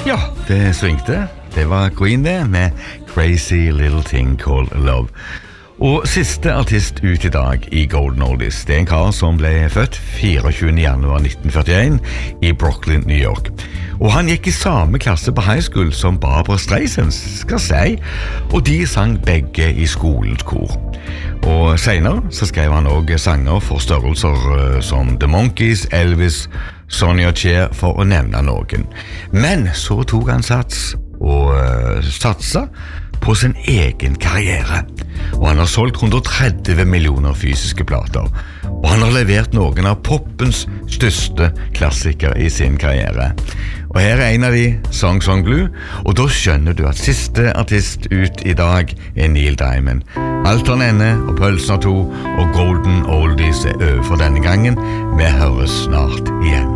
Ja, det svingte. Det var Queen det, med Crazy Little Thing Called Love. Og siste artist ut i dag i Golden Oldies, det en kar som ble født 24. januar 1941 i Brooklyn, New York. Og han gikk i samme klasse på high school som Barbra Streisand, skal si, og de sang begge i skolens kor. Og senere så skrev han også sanger for størrelser som The Monkees, Elvis, Sonny og Cher, for å nevne noen. Men så tok han sats og satsa på sin egen karriere. Og han har solgt 130 millioner fysiske plater. Og han har levert noen av poppens største klassikere i sin karriere. Og her en av de, Songs on Blue, og da skjønner du at siste artist ut i dag Neil Diamond. Alt han ende, og pølsen har to, og Golden Oldies over for denne gangen. Vi høres snart igjen.